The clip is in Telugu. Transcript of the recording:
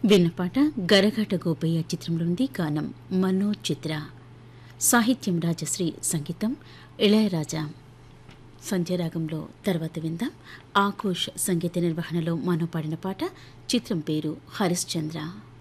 విన్నపాట గరగట గోపయ్య చిత్రంలోని గానం మనోజ్ చిత్ర, సాహిత్యం రాజశ్రీ, సంగీతం ఇళయరాజా. సంధ్యారాగంలో తర్వాత విందాం ఆఘోష్ సంగీత నిర్వహణలో మనో పాడిన పాట. చిత్రం పేరు హరిశ్చంద్ర.